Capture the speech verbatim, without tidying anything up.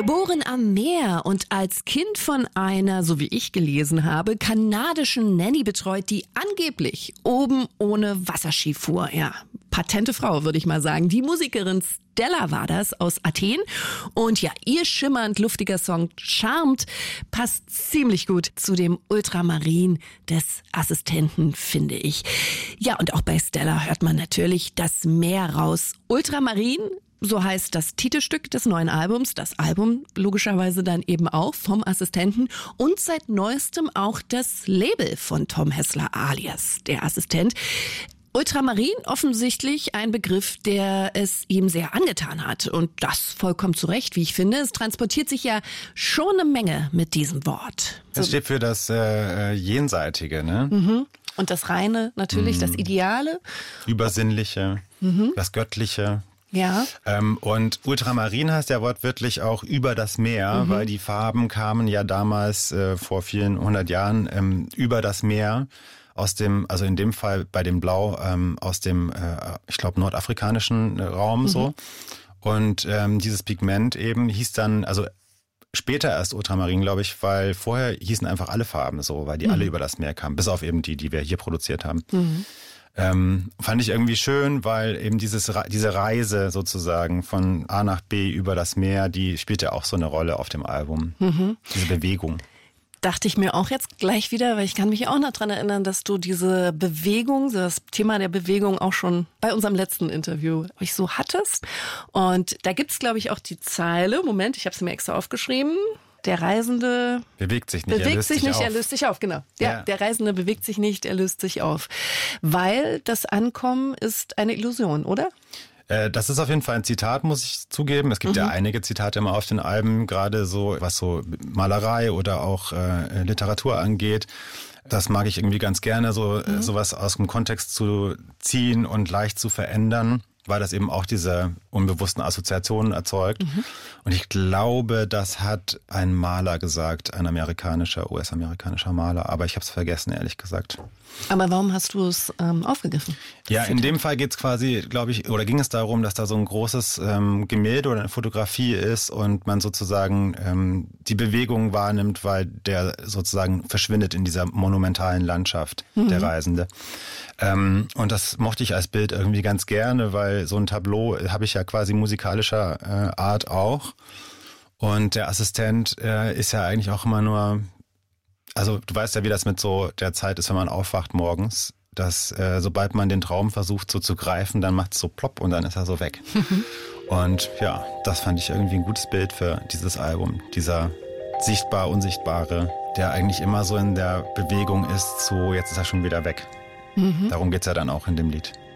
Geboren am Meer und als Kind von einer, so wie ich gelesen habe, kanadischen Nanny betreut, die angeblich oben ohne Wasserski fuhr. Ja, patente Frau, würde ich mal sagen. Die Musikerin Stella war das aus Athen. Und ja, ihr schimmernd luftiger Song Charmed passt ziemlich gut zu dem Ultramarin des Assistenten, finde ich. Ja, und auch bei Stella hört man natürlich das Meer raus. Ultramarin, so heißt das Titelstück des neuen Albums, das Album logischerweise dann eben auch vom Assistenten und seit neuestem auch das Label von Tom Hessler alias der Assistent. Ultramarin offensichtlich ein Begriff, der es ihm sehr angetan hat und das vollkommen zu Recht, wie ich finde. Es transportiert sich ja schon eine Menge mit diesem Wort. Das steht für das äh, Jenseitige, ne? Mhm. Und das Reine natürlich, mhm. das Ideale. Übersinnliche, mhm. das Göttliche. Ja. Ähm, und Ultramarin heißt ja wortwörtlich auch über das Meer, mhm. weil die Farben kamen ja damals äh, vor vielen hundert Jahren ähm, über das Meer aus dem, also in dem Fall bei dem Blau ähm, aus dem, äh, ich glaube nordafrikanischen Raum mhm. so. Und ähm, dieses Pigment eben hieß dann, also später erst Ultramarin, glaube ich, weil vorher hießen einfach alle Farben so, weil die mhm. alle über das Meer kamen, bis auf eben die, die wir hier produziert haben. Mhm. Ähm, fand ich irgendwie schön, weil eben dieses diese Reise sozusagen von A nach B über das Meer, die spielt ja auch so eine Rolle auf dem Album. Mhm. Diese Bewegung. Dachte ich mir auch jetzt gleich wieder, weil ich kann mich auch noch dran erinnern, dass du diese Bewegung, das Thema der Bewegung auch schon bei unserem letzten Interview euch so hattest. Und da gibt's, glaube ich, auch die Zeile, Moment, ich habe sie mir extra aufgeschrieben. Der Reisende bewegt sich nicht, bewegt er löst sich sich nicht, auf. er löst sich auf, genau. Ja, ja, der Reisende bewegt sich nicht, er löst sich auf. Weil das Ankommen ist eine Illusion, oder? Äh, das ist auf jeden Fall ein Zitat, muss ich zugeben. Es gibt mhm. ja einige Zitate immer auf den Alben, gerade so, was so Malerei oder auch äh, Literatur angeht. Das mag ich irgendwie ganz gerne, so mhm. sowas aus dem Kontext zu ziehen und leicht zu verändern, weil das eben auch diese unbewussten Assoziationen erzeugt. Mhm. Und ich glaube, das hat ein Maler gesagt, ein amerikanischer, U S-amerikanischer Maler, aber ich habe es vergessen, ehrlich gesagt. Aber warum hast du es ähm, aufgegriffen? Ja, in dem Fall geht es quasi, glaube ich, oder ging es darum, dass da so ein großes ähm, Gemälde oder eine Fotografie ist und man sozusagen ähm, die Bewegung wahrnimmt, weil der sozusagen verschwindet in dieser monumentalen Landschaft, mhm. der Reisende. Ähm, und das mochte ich als Bild irgendwie ganz gerne, weil so ein Tableau habe ich ja quasi musikalischer äh, Art auch. Und der Assistent äh, ist ja eigentlich auch immer nur, also du weißt ja, wie das mit so der Zeit ist, wenn man aufwacht morgens, dass äh, sobald man den Traum versucht so zu greifen, dann macht es so plopp und dann ist er so weg. Und ja, das fand ich irgendwie ein gutes Bild für dieses Album. Dieser sichtbar Unsichtbare, der eigentlich immer so in der Bewegung ist, so jetzt ist er schon wieder weg. Mhm. Darum geht's ja dann auch in dem Lied.